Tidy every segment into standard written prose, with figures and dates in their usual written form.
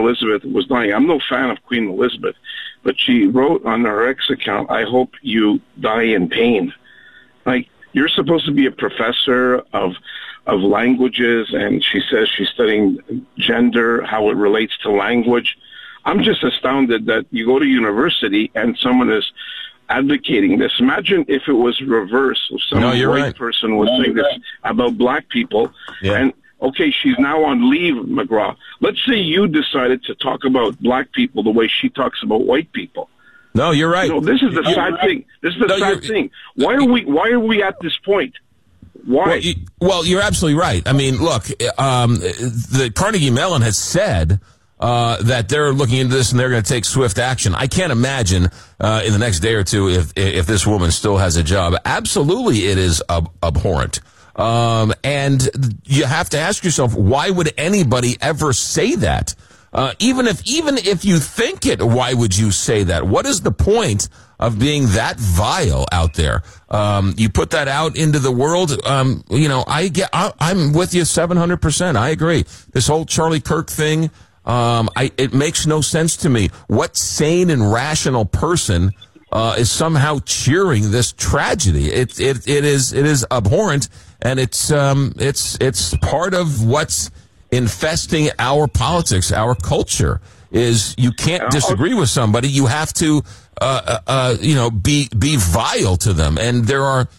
Elizabeth was dying. I'm no fan of Queen Elizabeth, but she wrote on her X account, "I hope you die in pain." Like, you're supposed to be a professor of languages, and she says she's studying gender, how it relates to language. I'm just astounded that you go to university and someone is advocating this. Imagine if it was reverse. If some white person was saying this about black people. Yeah. And, okay, she's now on leave, McGraw. Let's say you decided to talk about black people the way she talks about white people. No, you're right. This is the sad thing. This is the sad thing. Why are we at this point? Why? Well, you're absolutely right. I mean, look, the Carnegie Mellon has said that they're looking into this and they're going to take swift action. I can't imagine in the next day or two if this woman still has a job. Absolutely, it is abhorrent. And you have to ask yourself, why would anybody ever say that? Even if you think it, why would you say that? What is the point of being that vile out there? You put that out into the world. I'm with you 700%. I agree. This whole Charlie Kirk thing, it makes no sense to me. What sane and rational person is somehow cheering this tragedy? It is abhorrent, and it's part of what's infesting our politics, our culture. Is you can't disagree with somebody. You have to, be vile to them. And there are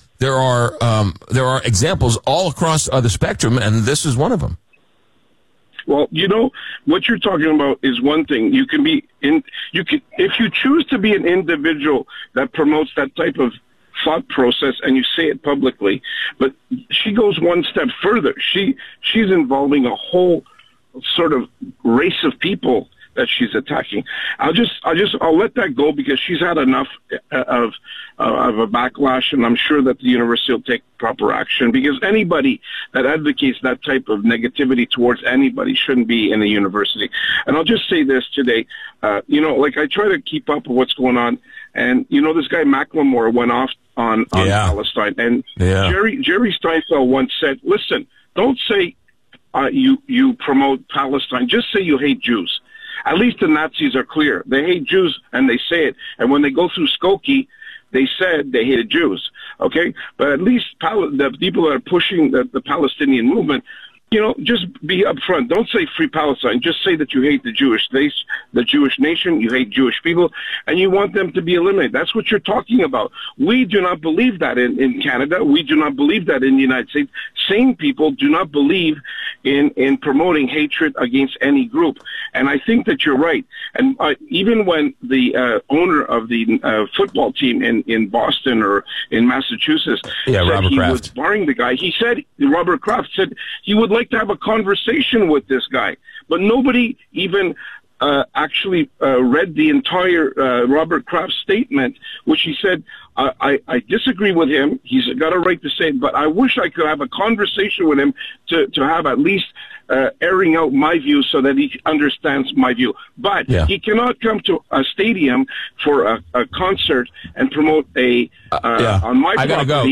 examples all across the spectrum, and this is one of them. Well, what you're talking about is one thing. You can if you choose to be an individual that promotes that type of thought process and you say it publicly, but she goes one step further. She's involving a whole sort of race of people that she's attacking. I'll let that go because she's had enough of a backlash, and I'm sure that the university will take proper action, because anybody that advocates that type of negativity towards anybody shouldn't be in a university. And I'll just say this today, I try to keep up with what's going on, and this guy Macklemore went off on Palestine, and Jerry Steinfeld once said, "Listen, don't say you promote Palestine, just say you hate Jews." At least the Nazis are clear. They hate Jews, and they say it. And when they go through Skokie, they said they hated Jews, okay? But at least the people that are pushing the Palestinian movement, just be upfront. Don't say free Palestine. Just say that you hate the Jewish nation, you hate Jewish people, and you want them to be eliminated. That's what you're talking about. We do not believe that in Canada. We do not believe that in the United States. Sane people do not believe in promoting hatred against any group. And I think that you're right. And even when the owner of the football team in Boston or in Massachusetts said Robert he Kraft was barring the guy, Robert Kraft said he would like to have a conversation with this guy. But nobody even actually read the entire Robert Kraft statement, which he said, I disagree with him. He's got a right to say it, but I wish I could have a conversation with him to have at least airing out my view so that he understands my view. But he cannot come to a stadium for a concert and promote on my property. I gotta go.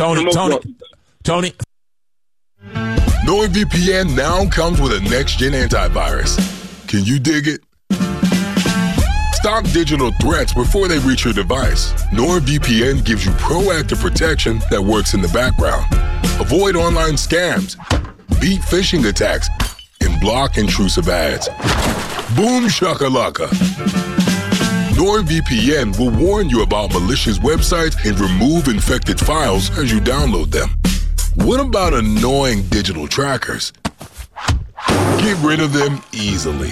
Tony. NordVPN now comes with a next-gen antivirus. Can you dig it? Stop digital threats before they reach your device. NordVPN gives you proactive protection that works in the background. Avoid online scams, beat phishing attacks, and block intrusive ads. Boom shakalaka. NordVPN will warn you about malicious websites and remove infected files as you download them. What about annoying digital trackers? Get rid of them easily.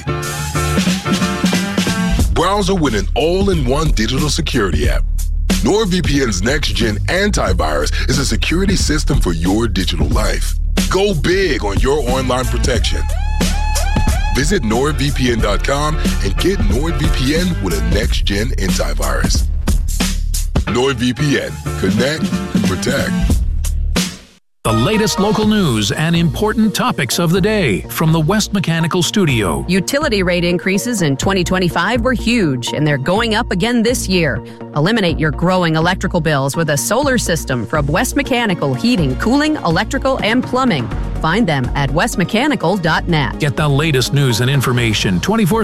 Browser with an all-in-one digital security app. NordVPN's next-gen antivirus is a security system for your digital life. Go big on your online protection. Visit NordVPN.com and get NordVPN with a next-gen antivirus. NordVPN. Connect and protect. The latest local news and important topics of the day from the West Mechanical Studio. Utility rate increases in 2025 were huge, and they're going up again this year. Eliminate your growing electrical bills with a solar system from West Mechanical Heating, Cooling, Electrical, and Plumbing. Find them at westmechanical.net. Get the latest news and information 24/7